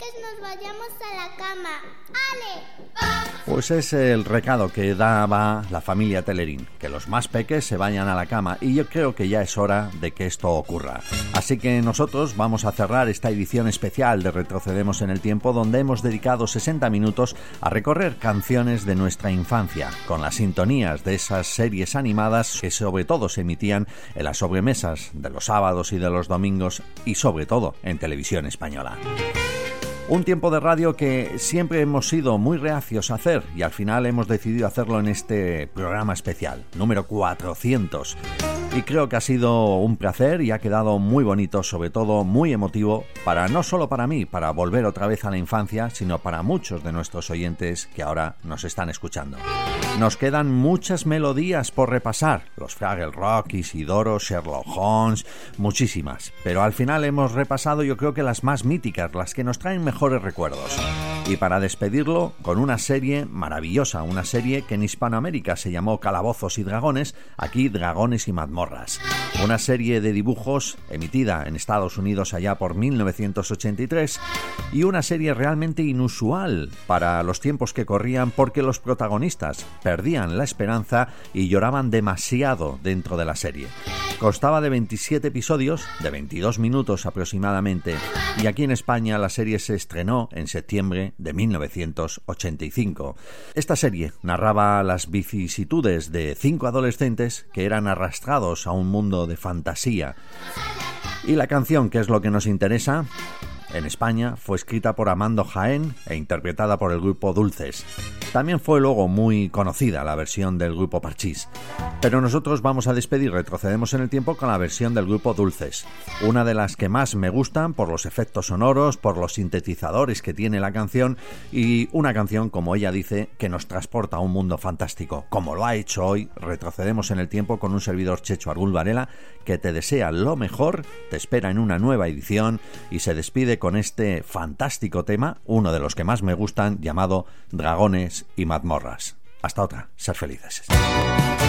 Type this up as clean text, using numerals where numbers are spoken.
nos vayamos a la cama. ¡Ale! Pues es el recado que daba la familia Telerín, que los más peques se vayan a la cama, y yo creo que ya es hora de que esto ocurra. Así que nosotros vamos a cerrar esta edición especial de Retrocedemos en el Tiempo, donde hemos dedicado 60 minutos a recorrer canciones de nuestra infancia, con las sintonías de esas series animadas que sobre todo se emitían en las sobremesas de los sábados y de los domingos, y sobre todo en televisión española. Un tiempo de radio que siempre hemos sido muy reacios a hacer, y al final hemos decidido hacerlo en este programa especial, número 400. Y creo que ha sido un placer y ha quedado muy bonito, sobre todo muy emotivo, no solo para mí, para volver otra vez a la infancia, sino para muchos de nuestros oyentes que ahora nos están escuchando. Nos quedan muchas melodías por repasar, los Fraggle Rock, Isidoro, Sherlock Holmes, muchísimas, pero al final hemos repasado yo creo que las más míticas, las que nos traen mejores recuerdos. Y para despedirlo, con una serie maravillosa, una serie que en Hispanoamérica se llamó Calabozos y Dragones, aquí Dragones y Mazmorras. Una serie de dibujos emitida en Estados Unidos allá por 1983, y una serie realmente inusual para los tiempos que corrían, porque los protagonistas perdían la esperanza y lloraban demasiado dentro de la serie. Constaba de 27 episodios, de 22 minutos aproximadamente, y aquí en España la serie se estrenó en septiembre de 1985. Esta serie narraba las vicisitudes de 5 adolescentes que eran arrastrados a un mundo de fantasía. Y la canción, que es lo que nos interesa, en España fue escrita por Amando Jaén e interpretada por el grupo Dulces. También fue luego muy conocida la versión del grupo Parchís. Pero nosotros vamos a despedir Retrocedemos en el Tiempo con la versión del grupo Dulces. Una de las que más me gustan por los efectos sonoros, por los sintetizadores que tiene la canción, y una canción, como ella dice, que nos transporta a un mundo fantástico, como lo ha hecho hoy Retrocedemos en el Tiempo con un servidor, Checho Argul Varela, que te desea lo mejor, te espera en una nueva edición y se despide con este fantástico tema, uno de los que más me gustan, llamado Dragones y Mazmorras. Hasta otra, ser felices.